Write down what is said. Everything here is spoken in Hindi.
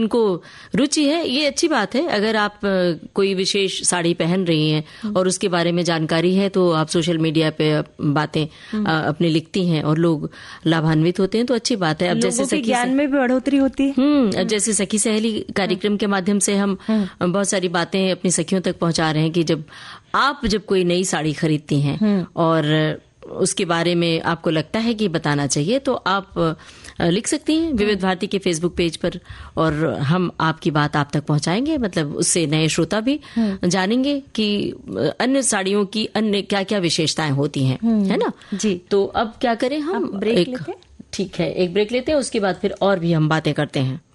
उनको रुचि है, ये अच्छी बात है। अगर आप कोई विशेष साड़ी पहन रही हैं और उसके बारे में जानकारी है तो आप सोशल मीडिया पे बातें अपनी लिखती हैं और लोग लाभान्वित होते हैं, तो अच्छी बात है। अब जैसे सखी ज्ञान में भी बढ़ोतरी होती है। जैसे सखी सहेली कार्यक्रम के माध्यम से हम बहुत सारी बातें अपनी सखियों तक पहुंचा रहे हैं कि जब कोई नई साड़ी खरीदती हैं और उसके बारे में आपको लगता है कि बताना चाहिए, तो आप लिख सकती हैं विविध भारती के फेसबुक पेज पर और हम आपकी बात आप तक पहुंचाएंगे। मतलब उससे नए श्रोता भी जानेंगे कि अन्य साड़ियों की अन्य क्या क्या विशेषताएं होती हैं, है ना जी। तो अब क्या करें, हम ब्रेक लेते हैं। ठीक है, एक ब्रेक लेते हैं, उसके बाद फिर और भी हम बातें करते हैं।